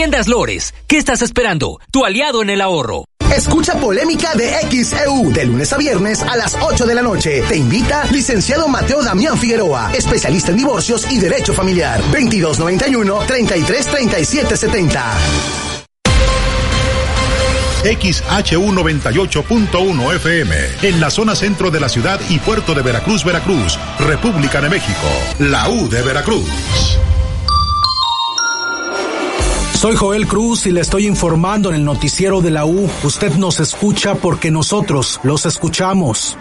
Tiendas Lores, ¿qué estás esperando? Tu aliado en el ahorro. Escucha Polémica de XEU de lunes a viernes a las 8 de la noche. Te invita licenciado Mateo Damián Figueroa, especialista en divorcios y derecho familiar. 2291-333770. XHU 98.1 FM, en la zona centro de la ciudad y puerto de Veracruz, Veracruz, República de México, la U de Veracruz. Soy Joel Cruz y le estoy informando en el noticiero de la U. Usted nos escucha porque nosotros los escuchamos.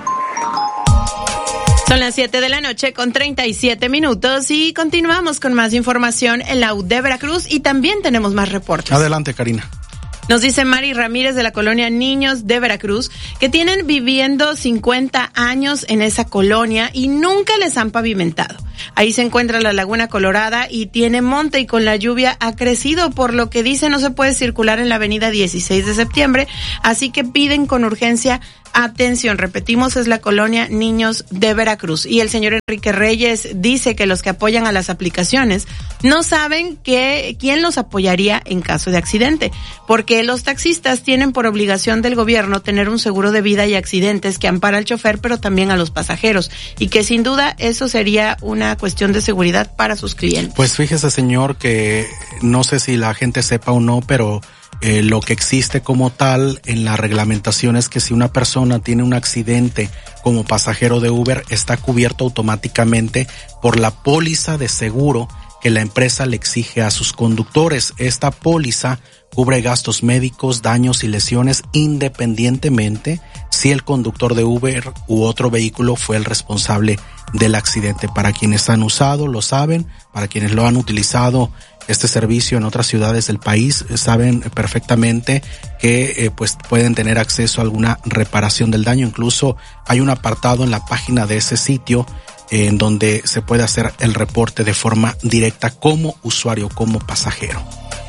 Son las 7 de la noche con 37 minutos y continuamos con más información en la U de Veracruz y también tenemos más reportes. Adelante, Karina. Nos dice Mari Ramírez de la colonia Niños de Veracruz que tienen viviendo 50 años en esa colonia y nunca les han pavimentado. Ahí se encuentra la Laguna Colorada y tiene monte y con la lluvia ha crecido, por lo que dice no se puede circular en la avenida 16 de septiembre, así que piden con urgencia atención. Repetimos, es la colonia Niños de Veracruz. Y el señor Enrique Reyes dice que los que apoyan a las aplicaciones no saben quién los apoyaría en caso de accidente, porque los taxistas tienen por obligación del gobierno tener un seguro de vida y accidentes que ampara al chofer, pero también a los pasajeros, y que sin duda eso sería una cuestión de seguridad para sus clientes. Pues fíjese, señor, que no sé si la gente sepa o no, pero lo que existe como tal en la reglamentación es que si una persona tiene un accidente como pasajero de Uber, está cubierto automáticamente por la póliza de seguro que la empresa le exige a sus conductores. Esta póliza cubre gastos médicos, daños y lesiones independientemente si el conductor de Uber u otro vehículo fue el responsable del accidente. Para quienes han usado, lo saben. Para quienes lo han utilizado este servicio en otras ciudades del país, saben perfectamente que pues pueden tener acceso a alguna reparación del daño. Incluso hay un apartado en la página de ese sitio en donde se puede hacer el reporte de forma directa como usuario, como pasajero.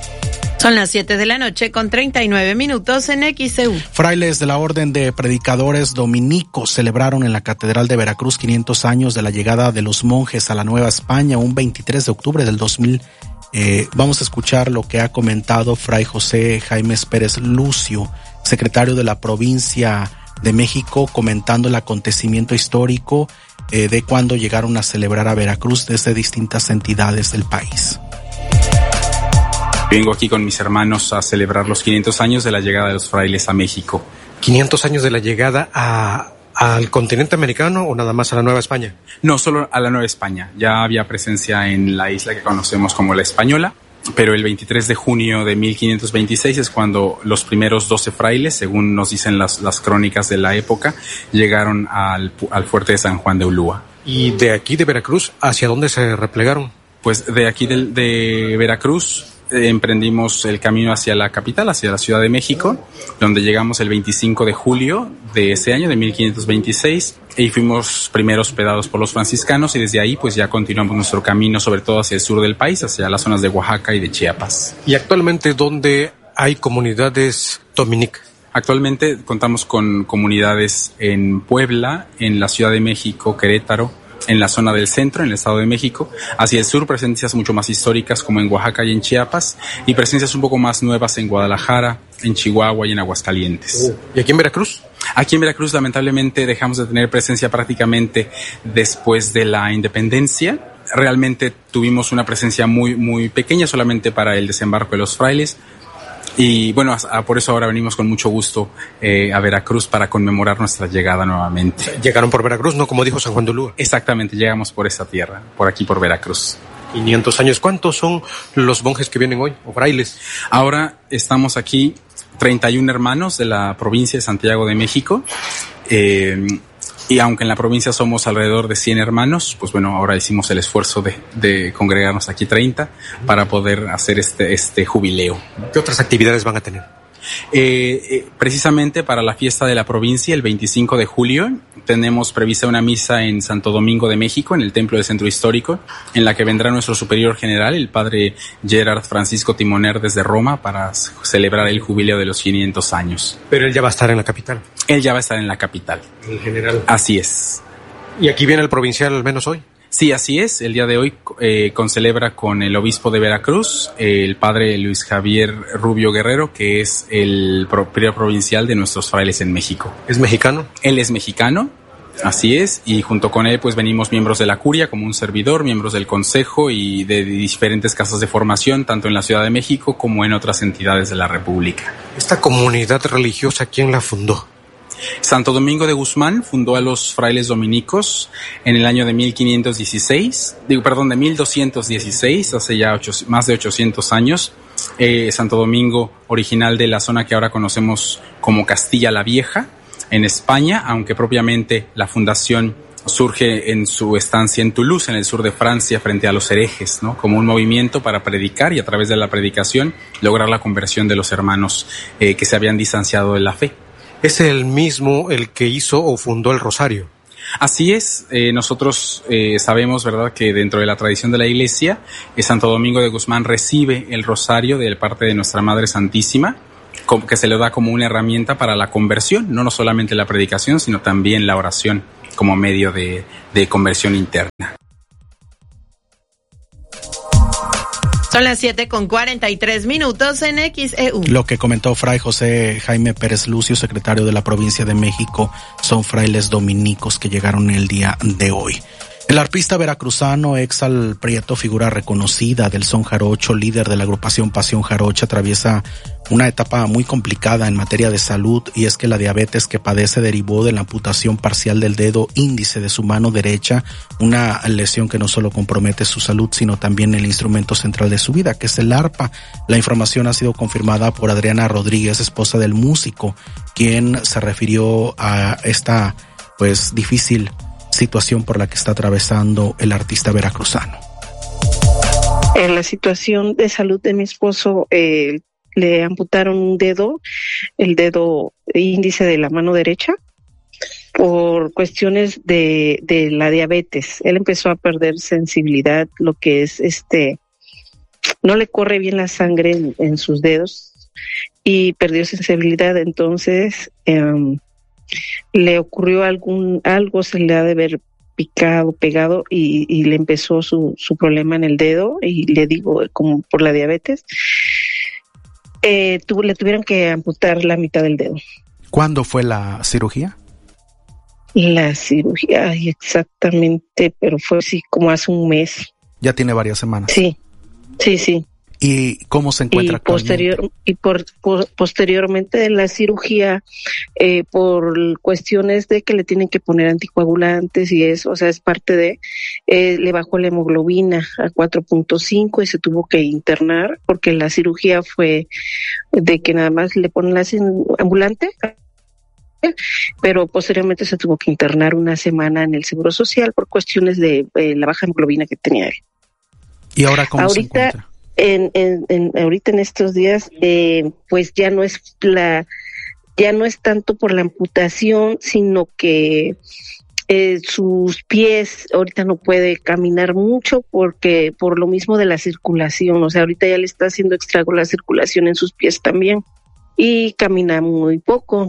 Son las 7 de la noche con 39 minutos en XEU. Frailes de la Orden de Predicadores Dominicos celebraron en la Catedral de Veracruz 500 años de la llegada de los monjes a la Nueva España, un 23 de octubre del 2000. Vamos a escuchar lo que ha comentado Fray José Jaimes Pérez Lucio, secretario de la provincia de México, comentando el acontecimiento histórico de cuando llegaron a celebrar a Veracruz desde distintas entidades del país. Vengo aquí con mis hermanos a celebrar los 500 años de la llegada de los frailes a México. ¿500 años de la llegada al continente americano o nada más a la Nueva España? No, solo a la Nueva España. Ya había presencia en la isla que conocemos como la Española, pero el 23 de junio de 1526 es cuando los primeros 12 frailes, según nos dicen las crónicas de la época, llegaron al fuerte de San Juan de Ulúa. ¿Y de aquí de Veracruz, hacia dónde se replegaron? Pues de aquí de Veracruz emprendimos el camino hacia la capital, hacia la Ciudad de México, donde llegamos el 25 de julio de ese año, de 1526, y fuimos primero hospedados por los franciscanos, y desde ahí pues ya continuamos nuestro camino, sobre todo hacia el sur del país, hacia las zonas de Oaxaca y de Chiapas. ¿Y actualmente dónde hay comunidades dominicas? Actualmente contamos con comunidades en Puebla, en la Ciudad de México, Querétaro, en la zona del centro, en el Estado de México, hacia el sur presencias mucho más históricas como en Oaxaca y en Chiapas, y presencias un poco más nuevas en Guadalajara, en Chihuahua y en Aguascalientes. ¿Y aquí en Veracruz? Aquí en Veracruz lamentablemente dejamos de tener presencia prácticamente después de la independencia. Realmente tuvimos una presencia muy, muy pequeña solamente para el desembarco de los frailes. Y bueno, por eso ahora venimos con mucho gusto a Veracruz para conmemorar nuestra llegada nuevamente. Llegaron por Veracruz, ¿no? Como dijo San Juan de Ulúa. Exactamente, llegamos por esa tierra, por aquí por Veracruz. 500 años. ¿Cuántos son los monjes que vienen hoy, o frailes? Ahora estamos aquí 31 hermanos de la provincia de Santiago de México. Y aunque en la provincia somos alrededor de 100 hermanos, pues bueno, ahora hicimos el esfuerzo de congregarnos aquí 30 para poder hacer este jubileo. ¿Qué otras actividades van a tener? Precisamente para la fiesta de la provincia, el 25 de julio, tenemos prevista una misa en Santo Domingo de México, en el Templo del Centro Histórico, en la que vendrá nuestro superior general, el padre Gerard Francisco Timoner, desde Roma, para celebrar el jubileo de los 500 años. Pero él ya va a estar en la capital. Él ya va a estar en la capital. El general. Así es. ¿Y aquí viene el provincial al menos hoy? Sí, así es. El día de hoy concelebra con el obispo de Veracruz, el padre Luis Javier Rubio Guerrero, que es el prior provincial de nuestros frailes en México. ¿Es mexicano? Él es mexicano, así es, y junto con él pues venimos miembros de la curia como un servidor, miembros del consejo y de diferentes casas de formación, tanto en la Ciudad de México como en otras entidades de la República. ¿Esta comunidad religiosa quién la fundó? Santo Domingo de Guzmán fundó a los frailes dominicos en el año de 1216, hace ya más de 800 años. Santo Domingo, original de la zona que ahora conocemos como Castilla la Vieja, en España, aunque propiamente la fundación surge en su estancia en Toulouse, en el sur de Francia, frente a los herejes, ¿no? Como un movimiento para predicar y a través de la predicación lograr la conversión de los hermanos que se habían distanciado de la fe. ¿Es el mismo el que hizo o fundó el Rosario? Así es, nosotros sabemos, ¿verdad?, que dentro de la tradición de la Iglesia, Santo Domingo de Guzmán recibe el Rosario de parte de Nuestra Madre Santísima, que se le da como una herramienta para la conversión, no solamente la predicación, sino también la oración como medio de conversión interna. Son las 7:43 en XEU. Lo que comentó Fray José Jaime Pérez Lucio, secretario de la provincia de México, son frailes dominicos que llegaron el día de hoy. El arpista veracruzano Exal Prieto, figura reconocida del son jarocho, líder de la agrupación Pasión Jarocha, atraviesa una etapa muy complicada en materia de salud, y es que la diabetes que padece derivó de la amputación parcial del dedo índice de su mano derecha, una lesión que no solo compromete su salud, sino también el instrumento central de su vida, que es el arpa. La información ha sido confirmada por Adriana Rodríguez, esposa del músico, quien se refirió a esta difícil situación por la que está atravesando el artista veracruzano. En la situación de salud de mi esposo, le amputaron un dedo, el dedo índice de la mano derecha, por cuestiones de la diabetes. Él empezó a perder sensibilidad, lo que es no le corre bien la sangre en sus dedos y perdió sensibilidad. Entonces le ocurrió algo se le ha de haber pegado y le empezó su problema en el dedo, y le digo, como por la diabetes, le tuvieron que amputar la mitad del dedo. ¿Cuándo fue la cirugía? La cirugía, exactamente, pero fue así como hace un mes. Ya tiene varias semanas. Sí. ¿Y cómo se encuentra actualmente? Posteriormente de la cirugía, por cuestiones de que le tienen que poner anticoagulantes y eso, o sea, es parte de, le bajó la hemoglobina a 4.5 y se tuvo que internar, porque la cirugía fue de que nada más le ponen la ambulante, pero posteriormente se tuvo que internar una semana en el Seguro Social por cuestiones de la baja hemoglobina que tenía él. ¿Y ahora cómo se encuentra? Ahorita en estos días, pues ya no es tanto por la amputación, sino que sus pies ahorita no puede caminar mucho porque por lo mismo de la circulación, o sea, ahorita ya le está haciendo estrago la circulación en sus pies también, y camina muy poco.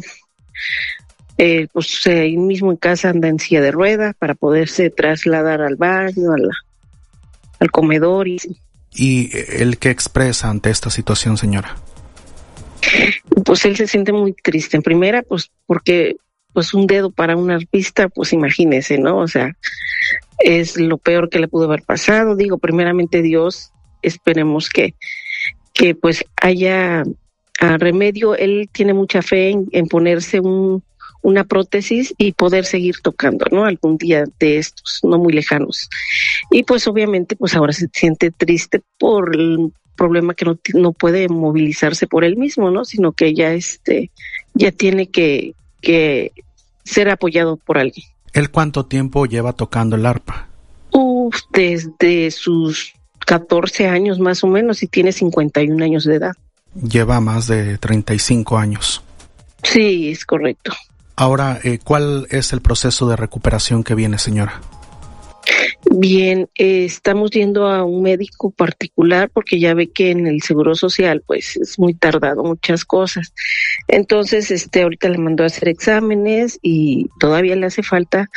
Pues ahí mismo en casa anda en silla de rueda para poderse trasladar al baño, al comedor. ¿Y el qué expresa ante esta situación, señora? Pues él se siente muy triste. En primera, pues porque pues un dedo para un arpista, pues imagínese, ¿no? O sea, es lo peor que le pudo haber pasado. Digo, primeramente Dios, esperemos que pues haya remedio. Él tiene mucha fe en ponerse una prótesis y poder seguir tocando, ¿no? Algún día de estos, no muy lejanos. Y pues obviamente pues ahora se siente triste por el problema que no puede movilizarse por él mismo, ¿no? Sino que ya tiene que ser apoyado por alguien. ¿Él cuánto tiempo lleva tocando el arpa? Desde sus 14 años más o menos, y tiene 51 años de edad. Lleva más de 35 años. Sí, es correcto. Ahora, ¿cuál es el proceso de recuperación que viene, señora? Bien, estamos yendo a un médico particular porque ya ve que en el Seguro Social pues es muy tardado muchas cosas. Entonces, ahorita le mandó a hacer exámenes y todavía le hace falta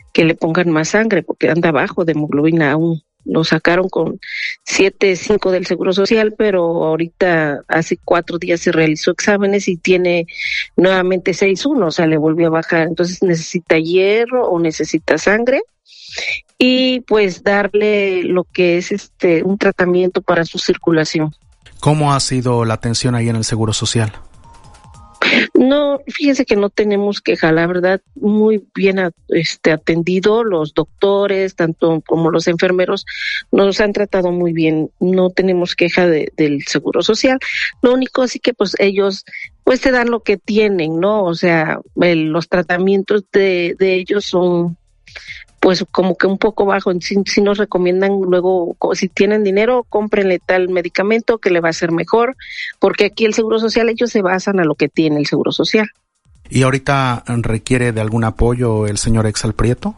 que le pongan más sangre porque anda bajo de hemoglobina aún. Lo sacaron con 7.5 del Seguro Social, pero ahorita hace 4 días se realizó exámenes y tiene nuevamente 6.1, o sea, le volvió a bajar. Entonces necesita hierro o necesita sangre y pues darle lo que es un tratamiento para su circulación. ¿Cómo ha sido la atención ahí en el Seguro Social? No, fíjense que no tenemos queja, la verdad, muy bien atendido, los doctores, tanto como los enfermeros, nos han tratado muy bien, no tenemos queja del Seguro Social. Lo único sí que pues ellos pues te dan lo que tienen, ¿no? O sea, los tratamientos de ellos son pues como que un poco bajo. Si nos recomiendan luego, si tienen dinero, cómprenle tal medicamento que le va a hacer mejor, porque aquí el Seguro Social, ellos se basan a lo que tiene el Seguro Social. ¿Y ahorita requiere de algún apoyo el señor Exal Prieto?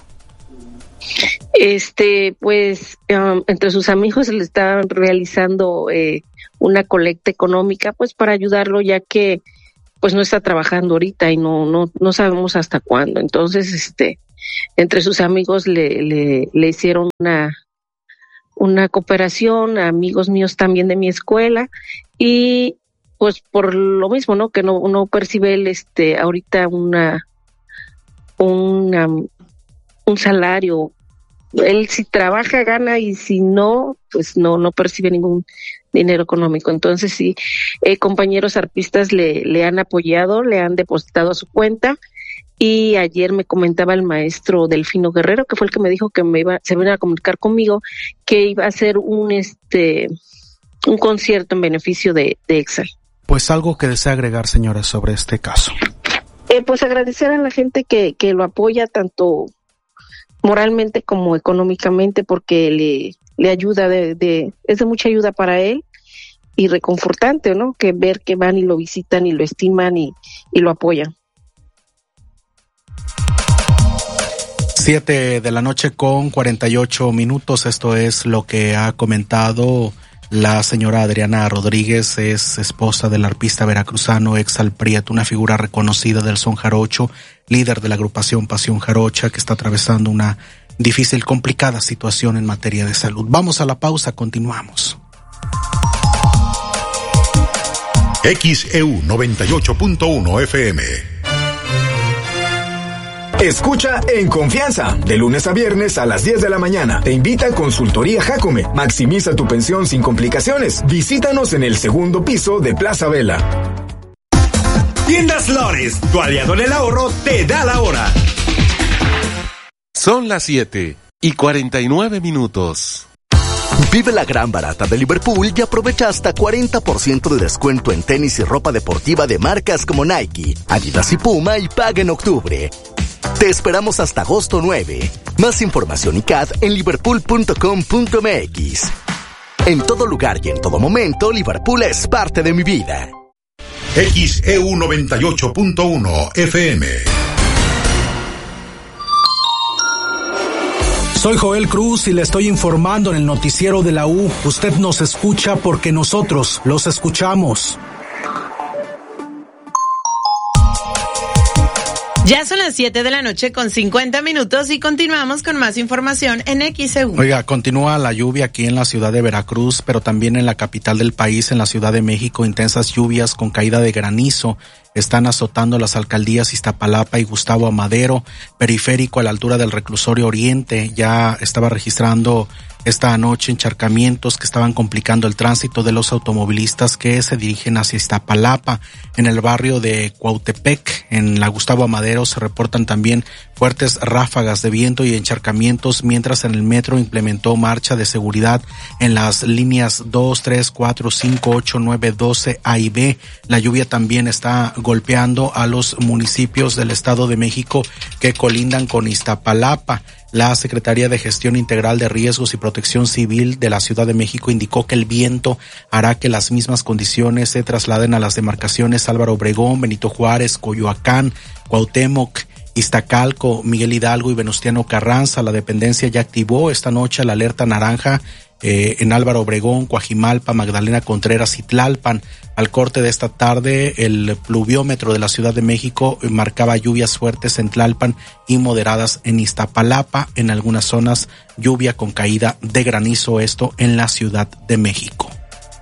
Pues entre sus amigos le están realizando una colecta económica pues para ayudarlo, ya que pues no está trabajando ahorita y no sabemos hasta cuándo. Entonces entre sus amigos le hicieron una cooperación, amigos míos también de mi escuela, y pues por lo mismo, ¿no? Que no percibe él ahorita un salario. Él si trabaja gana y si no, pues no percibe ningún dinero económico. Entonces sí, compañeros arpistas le han apoyado, le han depositado a su cuenta. Y ayer me comentaba el maestro Delfino Guerrero, que fue el que me dijo que se iba a comunicar conmigo, que iba a hacer un concierto en beneficio de Exal. Pues algo que desea agregar, señora, sobre este caso. Pues agradecer a la gente que lo apoya tanto moralmente como económicamente, porque le ayuda es de mucha ayuda para él y reconfortante, ¿no? Que ver que van y lo visitan y lo estiman y lo apoyan. 7 de la noche con 48 minutos. Esto es lo que ha comentado la señora Adriana Rodríguez, es esposa del arpista veracruzano Exal Prieto, una figura reconocida del son jarocho, líder de la agrupación Pasión Jarocha, que está atravesando una difícil, complicada situación en materia de salud. Vamos a la pausa, continuamos. XEU 98.1 FM. Escucha En Confianza, de lunes a viernes a las 10 de la mañana. Te invita a Consultoría Jacome. Maximiza tu pensión sin complicaciones. Visítanos en el 2º piso de Plaza Vela. Tiendas Flores, tu aliado en el ahorro, te da la hora. Son las 7:49. Vive la gran barata de Liverpool y aprovecha hasta 40% de descuento en tenis y ropa deportiva de marcas como Nike, Adidas y Puma, y paga en octubre. Te esperamos hasta agosto 9. Más información y CAD en liverpool.com.mx. En todo lugar y en todo momento, Liverpool es parte de mi vida. XEU 98.1 FM. Soy Joel Cruz y le estoy informando en el noticiero de la U. Usted nos escucha porque nosotros los escuchamos. Ya son las 7 de la noche con 50 minutos y continuamos con más información en XEU. Oiga, continúa la lluvia aquí en la ciudad de Veracruz, pero también en la capital del país, en la Ciudad de México. Intensas lluvias con caída de granizo están azotando las alcaldías Iztapalapa y Gustavo Amadero. Periférico a la altura del Reclusorio Oriente ya estaba registrando esta noche encharcamientos que estaban complicando el tránsito de los automovilistas que se dirigen hacia Iztapalapa. En el barrio de Cuautepec, en la Gustavo Amadero, se reportan también fuertes ráfagas de viento y encharcamientos, mientras en el metro implementó marcha de seguridad en las líneas 2, 3, 4, 5, 8, 9, 12 A y B. La lluvia también está golpeando a los municipios del Estado de México que colindan con Iztapalapa. La Secretaría de Gestión Integral de Riesgos y Protección Civil de la Ciudad de México indicó que el viento hará que las mismas condiciones se trasladen a las demarcaciones Álvaro Obregón, Benito Juárez, Coyoacán, Cuauhtémoc, Iztacalco, Miguel Hidalgo y Venustiano Carranza. La dependencia ya activó esta noche la alerta naranja en Álvaro Obregón, Coajimalpa, Magdalena Contreras y Tlalpan. Al corte de esta tarde, el pluviómetro de la Ciudad de México marcaba lluvias fuertes en Tlalpan y moderadas en Iztapalapa. En algunas zonas, lluvia con caída de granizo, esto en la Ciudad de México.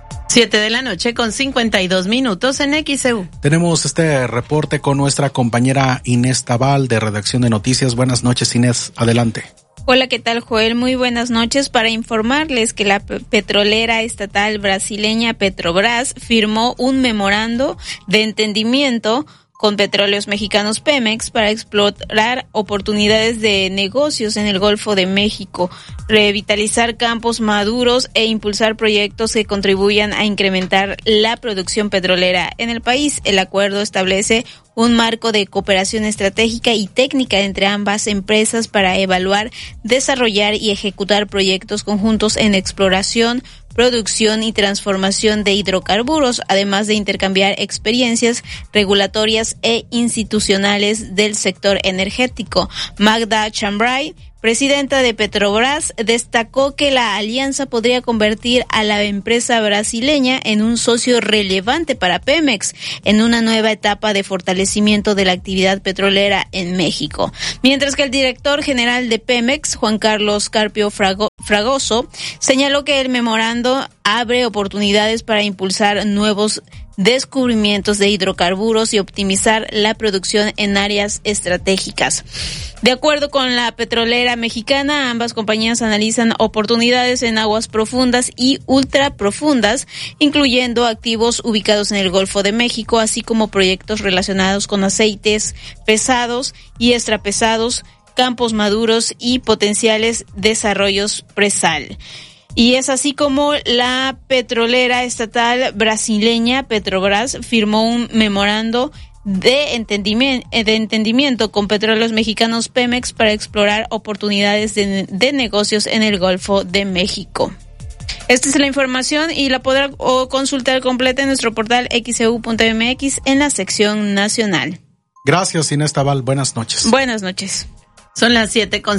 7:52 en XEU. Tenemos este reporte con nuestra compañera Inés Tabal de Redacción de Noticias. Buenas noches, Inés. Adelante. Hola, ¿qué tal, Joel? Muy buenas noches. Para informarles que la petrolera estatal brasileña Petrobras firmó un memorando de entendimiento con Petróleos Mexicanos Pemex para explorar oportunidades de negocios en el Golfo de México, revitalizar campos maduros e impulsar proyectos que contribuyan a incrementar la producción petrolera en el país. El acuerdo establece un marco de cooperación estratégica y técnica entre ambas empresas para evaluar, desarrollar y ejecutar proyectos conjuntos en exploración, producción y transformación de hidrocarburos, además de intercambiar experiencias regulatorias e institucionales del sector energético. Magda Chambray, presidenta de Petrobras, destacó que la alianza podría convertir a la empresa brasileña en un socio relevante para Pemex en una nueva etapa de fortalecimiento de la actividad petrolera en México. Mientras que el director general de Pemex, Juan Carlos Carpio Fragoso, señaló que el memorando abre oportunidades para impulsar nuevos descubrimientos de hidrocarburos y optimizar la producción en áreas estratégicas. De acuerdo con la petrolera mexicana, ambas compañías analizan oportunidades en aguas profundas y ultraprofundas, incluyendo activos ubicados en el Golfo de México, así como proyectos relacionados con aceites pesados y extrapesados, campos maduros y potenciales desarrollos presal. Y es así como la petrolera estatal brasileña Petrobras firmó un memorando de entendimiento con Petróleos Mexicanos Pemex para explorar oportunidades de negocios en el Golfo de México. Esta es la información y la podrá consultar completa en nuestro portal xeu.mx en la sección nacional. Gracias, Inés Tabal. Buenas noches. Buenas noches. Son las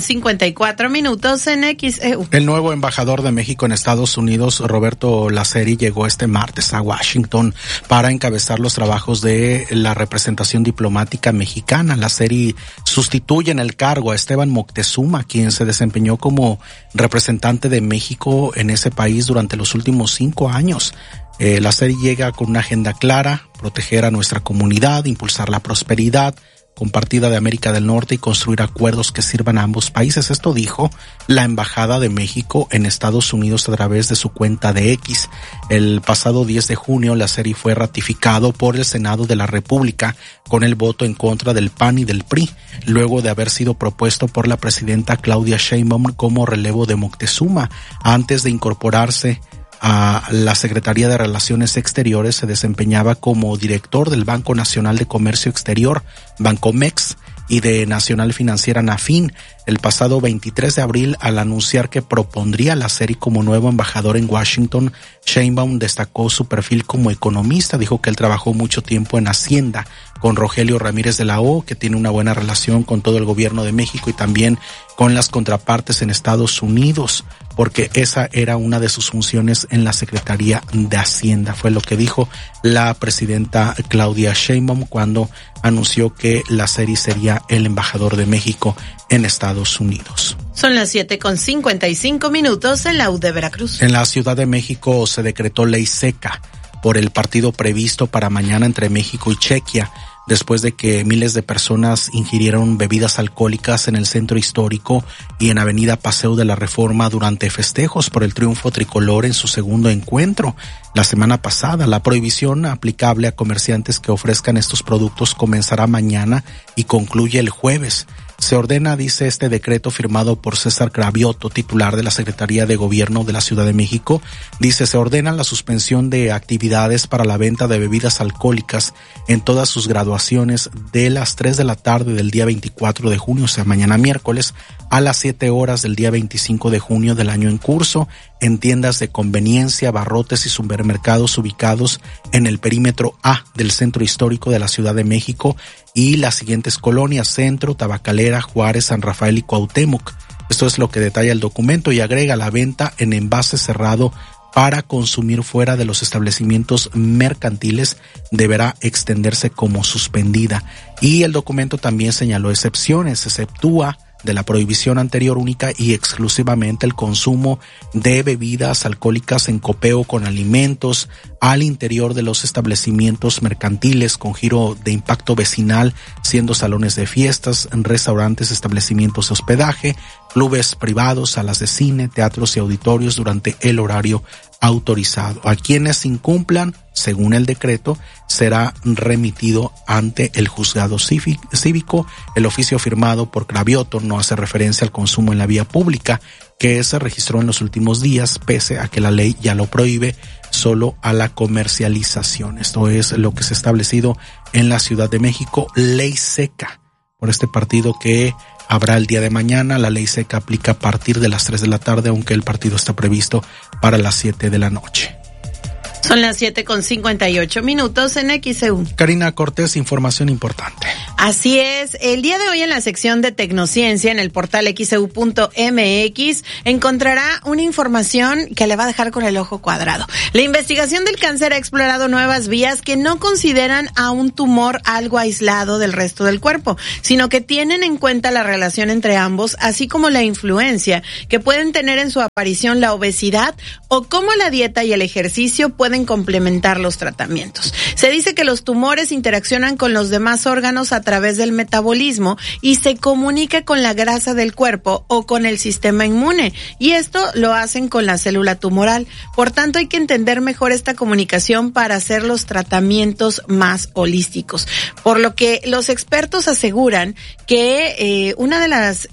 7:54 en XEU. El nuevo embajador de México en Estados Unidos, Roberto Laceri, llegó este martes a Washington para encabezar los trabajos de la representación diplomática mexicana. Laceri sustituye en el cargo a Esteban Moctezuma, quien se desempeñó como representante de México en ese país durante los últimos 5 años. Laceri llega con una agenda clara: proteger a nuestra comunidad, impulsar la prosperidad compartida de América del Norte y construir acuerdos que sirvan a ambos países. Esto dijo la Embajada de México en Estados Unidos a través de su cuenta de X. El pasado 10 de junio, Laceri fue ratificado por el Senado de la República con el voto en contra del PAN y del PRI, luego de haber sido propuesto por la presidenta Claudia Sheinbaum como relevo de Moctezuma. Antes de incorporarse a la Secretaría de Relaciones Exteriores, se desempeñaba como director del Banco Nacional de Comercio Exterior, Bancomex, y de Nacional Financiera Nafin. El pasado 23 de abril, al anunciar que propondría a Laceri como nuevo embajador en Washington, Sheinbaum destacó su perfil como economista. Dijo que él trabajó mucho tiempo en Hacienda con Rogelio Ramírez de la O, que tiene una buena relación con todo el gobierno de México y también con las contrapartes en Estados Unidos, porque esa era una de sus funciones en la Secretaría de Hacienda. Fue lo que dijo la presidenta Claudia Sheinbaum cuando anunció que Laceri sería el embajador de México en Estados Unidos. Son las 7:55 en la U de Veracruz. En la Ciudad de México se decretó ley seca por el partido previsto para mañana entre México y Chequia, después de que miles de personas ingirieron bebidas alcohólicas en el centro histórico y en Avenida Paseo de la Reforma durante festejos por el triunfo tricolor en su segundo encuentro la semana pasada. La prohibición aplicable a comerciantes que ofrezcan estos productos comenzará mañana y concluye el jueves. Se ordena, dice este decreto firmado por César Cravioto, titular de la Secretaría de Gobierno de la Ciudad de México, dice: se ordena la suspensión de actividades para la venta de bebidas alcohólicas en todas sus graduaciones de las 3 de la tarde del día 24 de junio, o sea, mañana miércoles, a las 7 horas del día 25 de junio del año en curso, en tiendas de conveniencia, barrotes y supermercados ubicados en el perímetro A del centro histórico de la Ciudad de México y las siguientes colonias: Centro, Tabacalera, Juárez, San Rafael y Cuauhtémoc. Esto es lo que detalla el documento y agrega: la venta en envase cerrado para consumir fuera de los establecimientos mercantiles deberá extenderse como suspendida. Y el documento también señaló excepciones, exceptúa de la prohibición anterior única y exclusivamente el consumo de bebidas alcohólicas en copeo con alimentos al interior de los establecimientos mercantiles con giro de impacto vecinal, siendo salones de fiestas, restaurantes, establecimientos de hospedaje, clubes privados, salas de cine, teatros y auditorios durante el horario autorizado. A quienes incumplan, según el decreto, será remitido ante el juzgado cívico. El oficio firmado por Cravioto no hace referencia al consumo en la vía pública que se registró en los últimos días, pese a que la ley ya lo prohíbe, solo a la comercialización. Esto es lo que se ha establecido en la Ciudad de México, ley seca por este partido que habrá el día de mañana. La ley seca aplica a partir de las 3 de la tarde, aunque el partido está previsto para las 7 de la noche. Son las 7:58 en XEU. Karina Cortés, información importante. Así es, el día de hoy en la sección de Tecnociencia en el portal xeu.mx encontrará una información que le va a dejar con el ojo cuadrado. La investigación del cáncer ha explorado nuevas vías que no consideran a un tumor algo aislado del resto del cuerpo, sino que tienen en cuenta la relación entre ambos, así como la influencia que pueden tener en su aparición la obesidad o cómo la dieta y el ejercicio pueden complementar los tratamientos. Se dice que los tumores interaccionan con los demás órganos a través del metabolismo y se comunica con la grasa del cuerpo o con el sistema inmune, y esto lo hacen con la célula tumoral. Por tanto, hay que entender mejor esta comunicación para hacer los tratamientos más holísticos. Por lo que los expertos aseguran que una de las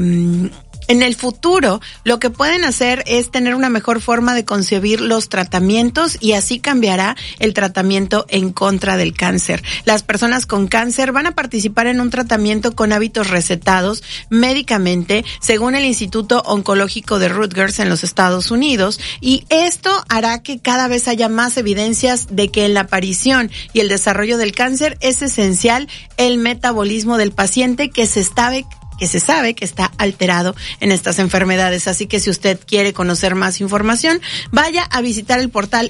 en el futuro, lo que pueden hacer es tener una mejor forma de concebir los tratamientos y así cambiará el tratamiento en contra del cáncer. Las personas con cáncer van a participar en un tratamiento con hábitos recetados médicamente, según el Instituto Oncológico de Rutgers en los Estados Unidos, y esto hará que cada vez haya más evidencias de que en la aparición y el desarrollo del cáncer es esencial el metabolismo del paciente que se sabe que está alterado en estas enfermedades. Así que si usted quiere conocer más información, vaya a visitar el portal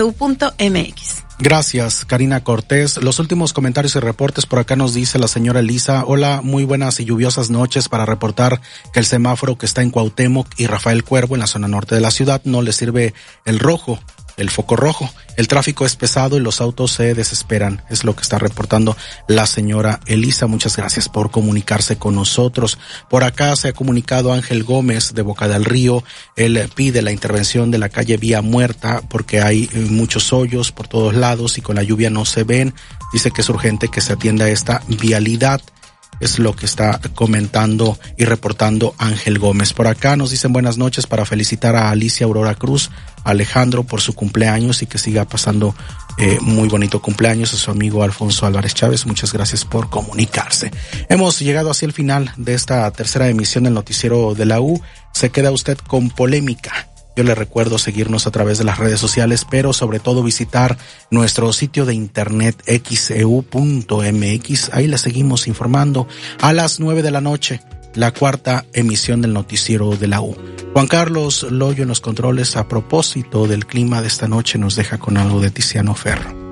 xeu.mx. Gracias, Karina Cortés. Los últimos comentarios y reportes por acá nos dice la señora Elisa: hola, muy buenas y lluviosas noches, para reportar que el semáforo que está en Cuauhtémoc y Rafael Cuervo en la zona norte de la ciudad no le sirve el foco rojo. El tráfico es pesado y los autos se desesperan. Es lo que está reportando la señora Elisa. Muchas gracias por comunicarse con nosotros. Por acá se ha comunicado Ángel Gómez de Boca del Río. Él pide la intervención de la calle Vía Muerta porque hay muchos hoyos por todos lados y con la lluvia no se ven. Dice que es urgente que se atienda esta vialidad. Es lo que está comentando y reportando Ángel Gómez. Por acá nos dicen buenas noches para felicitar a Alicia Aurora Cruz, a Alejandro por su cumpleaños y que siga pasando muy bonito cumpleaños, a su amigo Alfonso Álvarez Chávez. Muchas gracias por comunicarse. Hemos llegado hacia el final de esta tercera emisión del noticiero de la U. Se queda usted con polémica. Yo le recuerdo seguirnos a través de las redes sociales, pero sobre todo visitar nuestro sitio de internet xeu.mx. Ahí le seguimos informando a las 9 de la noche, la cuarta emisión del noticiero de la U. Juan Carlos Loyo en los controles. A propósito del clima de esta noche, nos deja con algo de Tiziano Ferro.